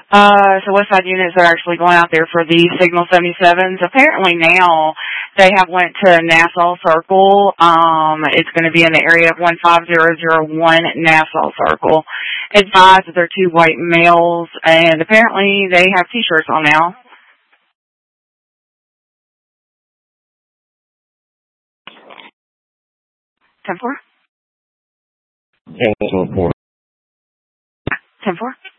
So West Side units are actually going out there for the Signal 77s. Apparently now they have went to Nassau Circle. It's going to be in the area of 15001 Nassau Circle. Advised that they're two white males, and apparently they have T-shirts on now. 10-4? Yeah, 10-4. 10-4?